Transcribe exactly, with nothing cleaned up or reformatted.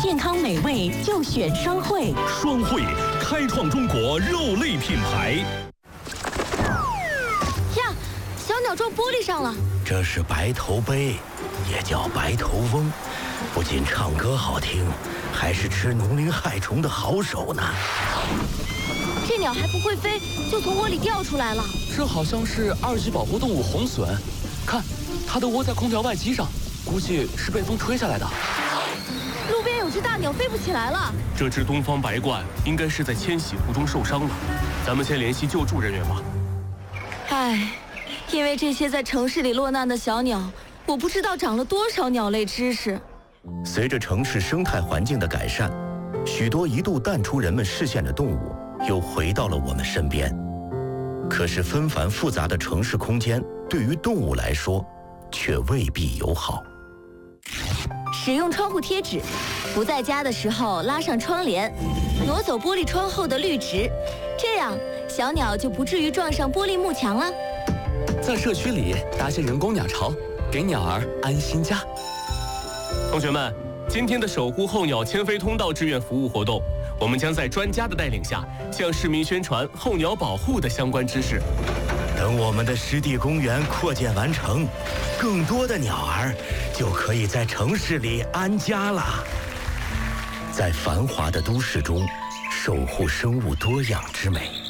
健康美味就选双汇。 双汇开创中国肉类品牌。 呀，小鸟撞玻璃上了。 这是白头鹎，也叫白头翁，不仅唱歌好听，还是吃农林害虫的好手呢。 这鸟还不会飞，就从窝里掉出来了。 这好像是二级保护动物红隼，看，它的窝在空调外机上，估计是被风吹下来的。 路边有只大鸟飞不起来了。 这只东方白鹳应该是在迁徙途中受伤了，咱们先联系救助人员吧。 唉，因为这些在城市里落难的小鸟，我不知道长了多少鸟类知识。 随着城市生态环境的改善，许多一度淡出人们视线的动物又回到了我们身边。可是纷繁复杂的城市空间对于动物来说却未必友好。 使用窗户贴纸，不在家的时候拉上窗帘，挪走玻璃窗后的绿植，这样小鸟就不至于撞上玻璃幕墙了。 在社区里搭些人工鸟巢，给鸟儿安心家。 同学们，今天的守护候鸟迁飞通道志愿服务活动，我们将在专家的带领下，向市民宣传候鸟保护的相关知识。 等我们的湿地公园扩建完成，更多的鸟儿就可以在城市里安家了。在繁华的都市中，守护生物多样之美。